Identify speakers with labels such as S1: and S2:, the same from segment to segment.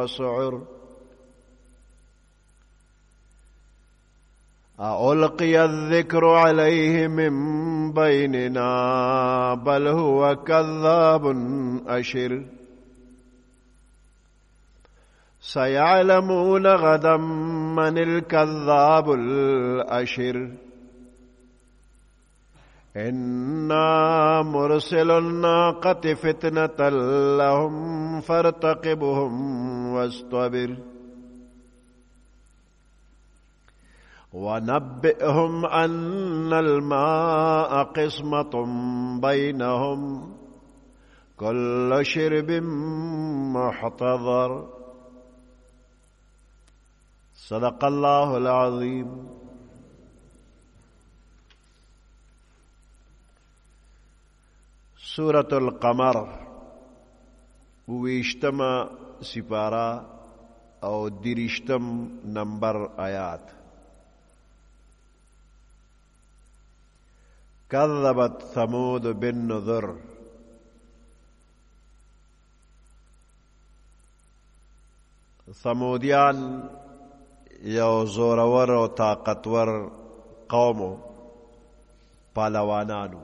S1: وسعر ألقي الذكر عليه من بيننا بل هو كذاب أشر سيعلمون غدا من الكذاب الأشر إنا مرسل الناقة فتنة لهم فارتقبهم واصطبر ونبئهم أن الماء قسمة بينهم كل شرب محتضر صدق الله العظيم. سورة القمر ویشتم سپارہ او دیرشتم نمبر آیات. كذبت ثمود بالنذر. ثمودیان یو زورور و طاقتور قومو پالوانانو.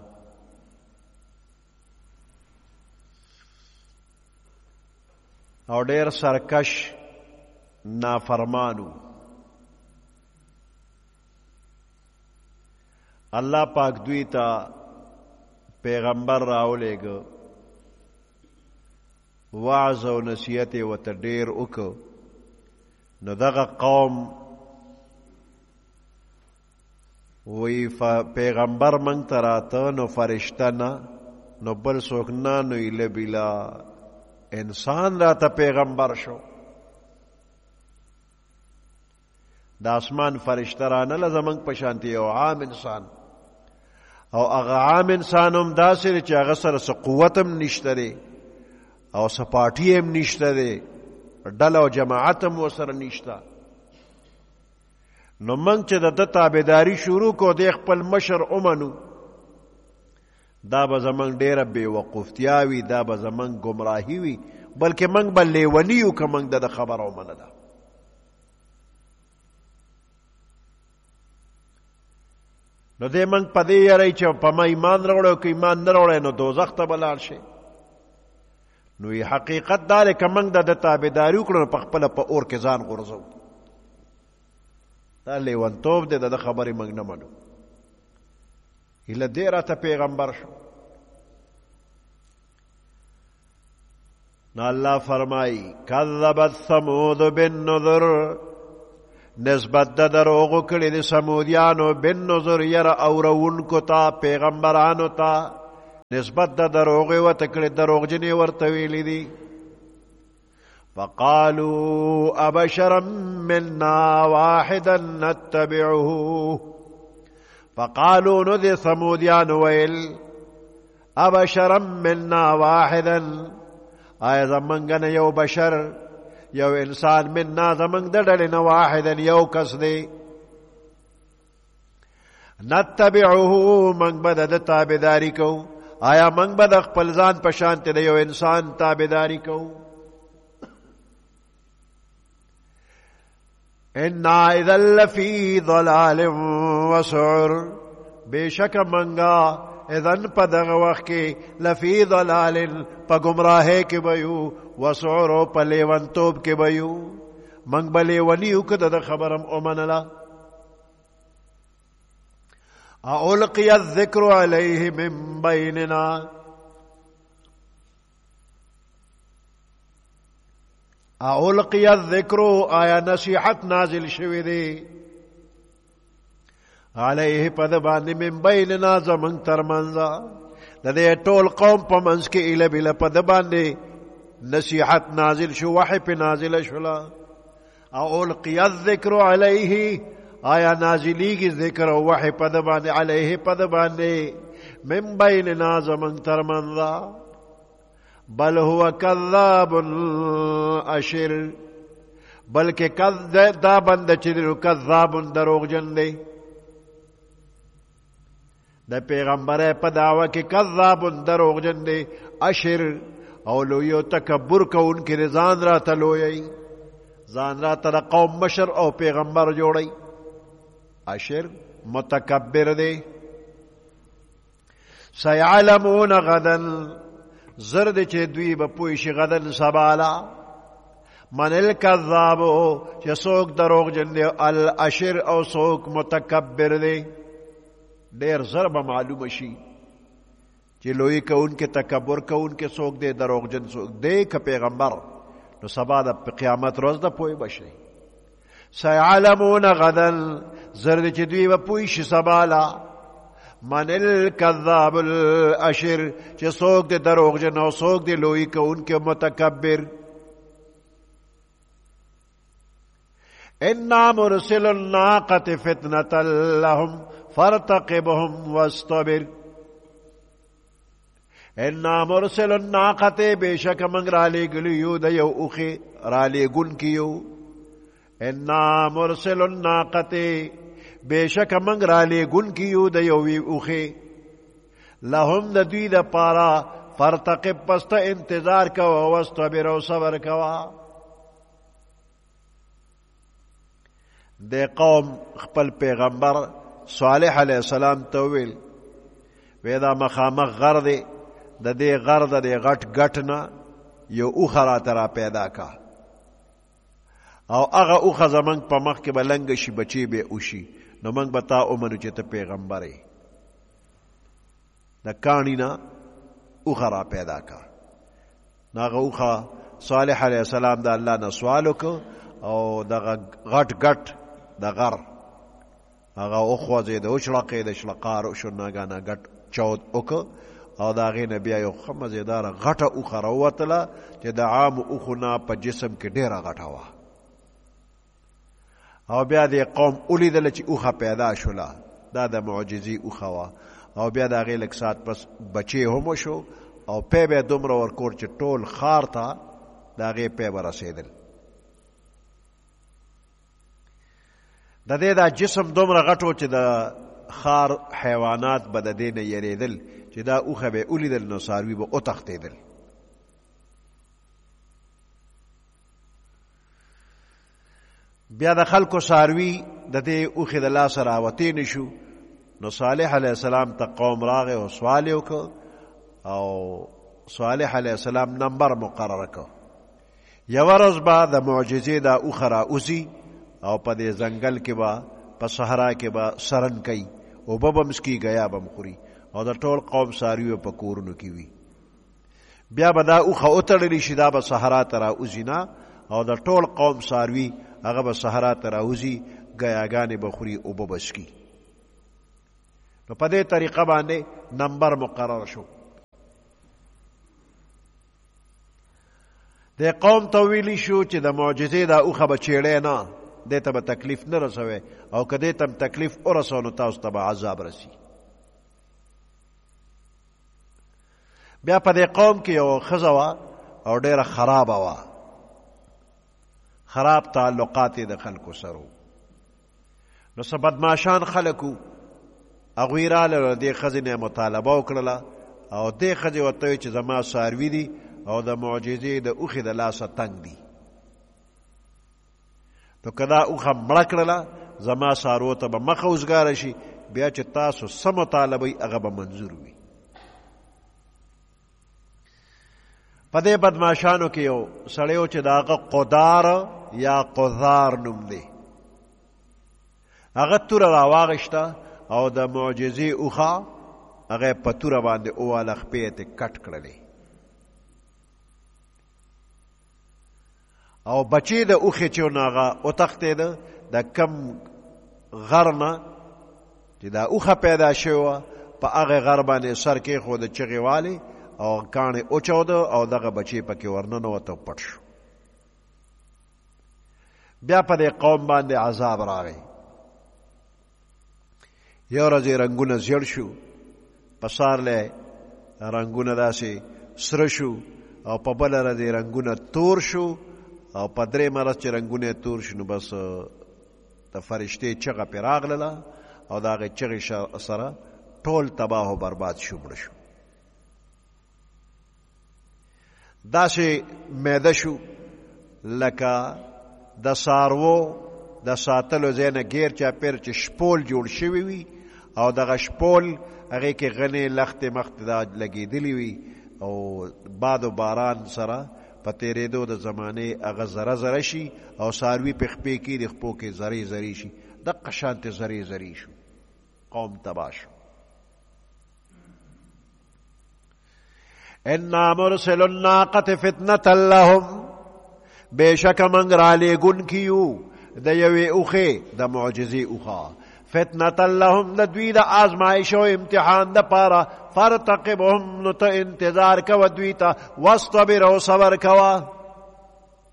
S1: او ډیر سرکش نافرمانو. الله پاک دوی ته پیغمبر راولېږه، وعظ او نصیحت یې ورته ډېر وکړ. نو دغه قوم وی پیغمبر موږ ته راته نو فرشته نه، نو بل څوک نه، نو ایله بیله انسان راته پیغمبر شو. د اسمان فرشته رانله زموږ په شانتې یو عام انسان، او هغه عام انسان هم داسې دی چې هغه سره څه قوت هم نشته دی او څه پارټي هم نشته دی، ډله او جماعت هم ورسره نشته. نو موږ چې د ده تابعداري شروع کړو، دی خپل مشر ومنو، دا به زموږ ډېره بېوقوفتیا وي، دا به زموږ ګمراهي وي، بلکې موږ به لیوني یو که موږ د ده خبره ومنله. نو دی موږ په دې یری چې په ما ایمان راوړی، که ایمان نه راوړی نو دوزخ ته به لاړ شي. نو حقیقت دا دی که موږ د ده تابعداري وکړو نو پخپله په اور کې ځان غورځوو. دا لیونتوب دی، د ده خبرې موږ نه منو. هیله دی راته پیغمبر شو. نو الله فرمایي کذبت ثمود بالنذر، نسبت د دروغو کړي د سمودیانو بالنذر یره اورونکو ته، پیغمبرانو ته نسبت د دروغ ورته کړي، دروغجنې ورته ویلي دي. فقالوا ابشرا منا واحدا نتبعه. فقالوا نو د سمودیانو ویل ابشرا منا واحدا، آیا زمونږ نه یو بشر، یو انسان، منا زمونږ د ډلې نه، واحدا یو کس دی، نتبعه موږ به د ده تابعداري کوو. آیا موږ به د خپل ځان په شانتې د یو انسان تابعداري کوو؟ انا اذا لفی ضلال وسعر، بېشکه موږ اذن په دغه وخت کې لفی ضلال، په ګمراهۍ کې به یو، وسعر او په لیونتوب کې به یو. موږ به لیوني یو که د ده خبره م ومنله. ألقي الذكر عليه من بيننا. ألقي الذكر، آیا نصیحت نازل شوی دی، علیه پد باندې من بیننا زمنګ ترمنځ، د دې ټول قوم په منځ کې ایله بیله پد باندې نصیحت نازل شو، وحی په نازله شولا. ألقي الذكر عليه، آیا نازلیږي ذکر او وحی پد باندې، علیه پد باندې، من بیننا زمنګ ترمنځ، بل هو کذاب اشر، بلکې دا بنده چې کذاب دروغجن دی. د پیغمبره په دعوه کې کذاب دروغجن دی، اشر او لویو تکبر کوونکي ځان راته لویوي. ځان راته د قوم مشر او پیغمبر جوړی. اشر متکبر دی. سیعلمون غدن زرد چې دوی به پوه شي غدن سبالا من الکذابو چې څوک دروغجن دی الاشر او څوک متکبر دی. ډېر زر به معلومه شي چې لوی کوونکې تکبر کوونکې څوک دی دروغجن څوک دی که پیغمبر. نو سبا د قیامت ورځ د پوه به شي. سیعلمون غدن زرد چې دوی به پوه شي سبالا من الکذاب الاشر چې څوک دی دروغجن او څوک دی لوی کوونکې متکبر. انا مرسل الناقة فتنة لهم فارتقبهم واستبر. انا مرسل الناقة بیشک منگ رالی گلیو دا یو اخی رالی گن کیو. انا مرسل الناقة بیشک منگ رالی گن کیو دا یو اخی لهم دا دوی دا پارا فارتقب پستا انتظار کوا واستبر و صبر کوا. د قوم خپل پیغمبر صالح علیہ السلام ته ویل وی دا مخامخ غر دی د دې غر د دې غټ غټ نه یو اوښه راته را پیدا کا او هغه اوښه زمونږ په مخ کې به لنګه شي بچی به اوشي نو موږ به تا ومنو چې ته پیغمبر یې. د کاڼي نه اوښه را پیدا کا. نو هغه اوښه صالح علیہ السلام د الله نه سوال وکړ او دغه غټ غټ د غر هغه وخوځېد وشړقېد شړقار وشو ناګانه ګټ چود وکړه او د هغې نه بیا یو ښه مزېداره غټه اوښه راووتله چې د عامو اوښو نه په جسم کې ډېره غټه وه. او بیا دې قوم ولیدله چې اوښه پیدا شوله دا د معجزې اوښه وه. او بیا د هغې لږ ساعت پس بچې هم وشو او پی به یې دومره ورکور چې ټول ښار ته د هغې پی به رسېدل. د دې دا جسم دومره غټو چې د ښار حیوانات به د دې نه یریدل چې دا اوښه به یې ولیدل نو څاروي به وتښتېدل. بیا د خلکو څاروي د دې اوښې د لاسه راوتې نه شو. نو صالح علیه السلام ته قوم راغی او سوال یې وکړ او صالح علیه السلام نمبر مقرره کړ. یوه ورځ به د معجزې دا اوښه راوځي او په دې ځنګل کې به په صحرا کې به سرن کوي اوبه به مسکي ګیا به خوري او د ټول قوم څاروي په کورونو کې وي. بیا به دا اوښه وتړلی شي دا به صحرا ته راوځي نه او د ټول قوم څاروي هغه به صحرا ته راوځي ګیاګانې به خوري اوبه به څکي. نو په دې طریقه باندې نمبر مقرر شو. د قوم ته ویلی شو چې د معجزې دا اوښه به چیړی نه دې ته به تکلیف نه رسوي او که دې ته هم تکلیف ورسو نو تاسو ته به عذاب رسي. بیا په دې قوم کې یو ښځه وه او ډېره خرابه وه. خراب تعلقات یې د خلکو سره وو. نو څه بدماشان خلک وو هغوی راغلل دې ښځې نه یې مطالبه وکړله او دې ښځې ورته ویل چې زما څاروي دي او د معجزې د اوښې د لاسه تنګ دي. نو که دا اوښه مړه کړله زما څاروو ته به مخه وزګاره شي بیا چې تاسو څه مطالبه هغه به منظور وي. په دې بدماشانو کې یو سړی و چې د هغه قدار یا قذار نوم دی. هغه توره راواغېسته او د معجزې اوښه هغه په توره باندې وواله خپې یې ترې کټ کړلې او بچی د اوښې چې نو هغه وتښتېده د کم غر نه چې دا اوښه پیدا شوې وه په هغې غر باندې سر کېښوده چغې والې او کاڼې اوچوده او دغه بچی پکې ورننوته پټ شو. بیا په دې قوم باندې عذاب راغی. یو ورځ یې رنګونه زیړ شو په سهارلی رنګونه داسې سره شو او په بله ورځ یې رنګونه تور شو او په درېیمه ورځ چې رنګونه یې تور شو نو بس د فرشتې چغه پرې راغلله او د هغې چغې سره ټول تباه و برباد شو مړه شو. داسې میده شو لکه د څاروو د ساتلو ځای نه غیر چاپېر چې شپول جوړ شوي وي او دغه شپول هغې کې غنې لختې مختې دا لګېدلې وي او باد و باران سره په تېرېدو د زمانې هغه زره زره شي او څاروي پې خپې کړي د خپو کې زرې زرې شي دقه شانتې زرې زرې شو قوم تباه شو انا مرسل الناقة فتنة لهم بېشکه موږ رالیږونکي یو د یوې اوښې د معجزې اوښه فتنة لهم د دوی د آزمایش او امتحان د پاره فارتقبهم نو ته انتظار کوه دوی ته واصطبر او صبر کوه